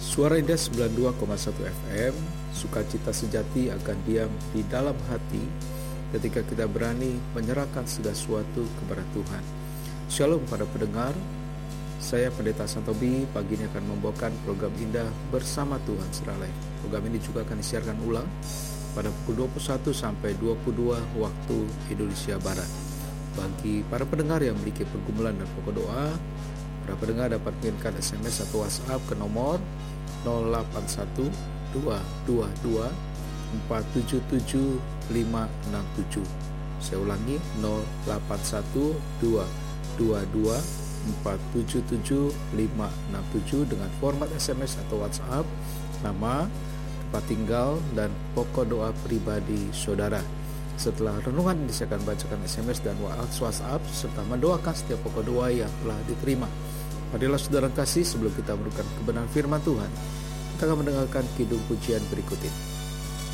Suara Indah 92,1 FM, sukacita sejati akan diam di dalam hati ketika kita berani menyerahkan segala sesuatu kepada Tuhan. Shalom para pendengar, saya Pendeta Santobi pagi ini akan membawakan program Indah Bersama Tuhan Seralai. Program ini juga akan disiarkan ulang pada pukul 21 sampai 22 waktu Indonesia Barat. Bagi para pendengar yang memiliki pergumulan dan pokok doa, para pendengar dapat mengirimkan SMS atau WhatsApp ke nomor 081 222 477 567. Saya ulangi, 081 222 477 567 dengan format SMS atau WhatsApp, nama, tempat tinggal, dan pokok doa pribadi saudara. Setelah renungan ini saya akan bacakan SMS dan WhatsApp serta mendoakan setiap pokok doa yang telah diterima. Marilah saudara kasih, sebelum kita mendengarkan kebenaran firman Tuhan, kita akan mendengarkan kidung pujian berikut ini.